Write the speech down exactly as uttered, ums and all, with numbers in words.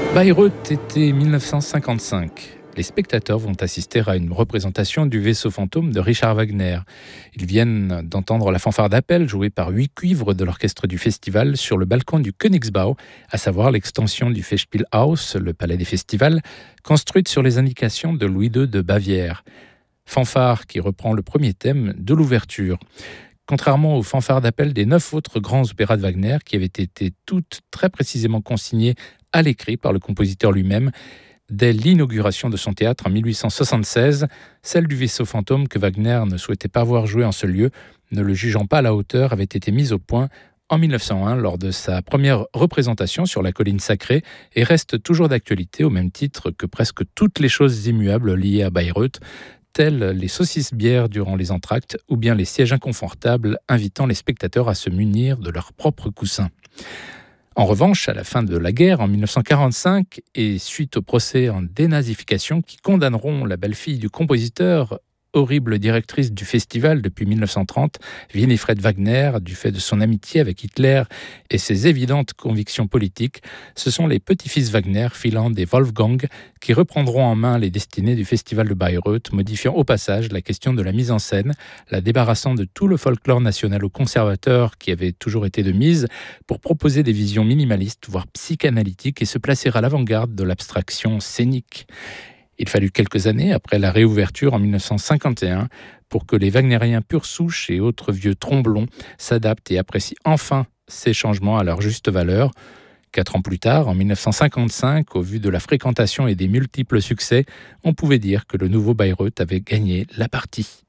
Bayreuth, été mille neuf cent cinquante-cinq. Les spectateurs vont assister à une représentation du Vaisseau fantôme de Richard Wagner. Ils viennent d'entendre la fanfare d'appel jouée par huit cuivres de l'orchestre du festival sur le balcon du Königsbau, à savoir l'extension du Festspielhaus, le palais des festivals, construite sur les indications de Louis deux de Bavière. Fanfare qui reprend le premier thème de l'ouverture. Contrairement aux fanfares d'appel des neuf autres grands opéras de Wagner, qui avaient été toutes très précisément consignées à l'écrit par le compositeur lui-même, dès l'inauguration de son théâtre en mille huit cent soixante-seize, celle du Vaisseau fantôme que Wagner ne souhaitait pas voir jouer en ce lieu, ne le jugeant pas à la hauteur, avait été mise au point en mille neuf cent un lors de sa première représentation sur la colline sacrée et reste toujours d'actualité au même titre que presque toutes les choses immuables liées à Bayreuth, telles les saucisses-bières durant les entr'actes ou bien les sièges inconfortables invitant les spectateurs à se munir de leurs propres coussins. En revanche, à la fin de la guerre, en mille neuf cent quarante-cinq, et suite au procès en dénazification qui condamneront la belle-fille du compositeur, horrible directrice du festival depuis mille neuf cent trente, Winifred Wagner, du fait de son amitié avec Hitler et ses évidentes convictions politiques, ce sont les petits-fils Wagner, Wieland et Wolfgang, qui reprendront en main les destinées du festival de Bayreuth, modifiant au passage la question de la mise en scène, la débarrassant de tout le folklore national-conservateur qui avait toujours été de mise, pour proposer des visions minimalistes, voire psychanalytiques, et se placer à l'avant-garde de l'abstraction scénique. Il fallut quelques années après la réouverture en mille neuf cent cinquante et un pour que les wagnériens pure souche et autres vieux tromblons s'adaptent et apprécient enfin ces changements à leur juste valeur. Quatre ans plus tard, en mille neuf cent cinquante-cinq, au vu de la fréquentation et des multiples succès, on pouvait dire que le nouveau Bayreuth avait gagné la partie.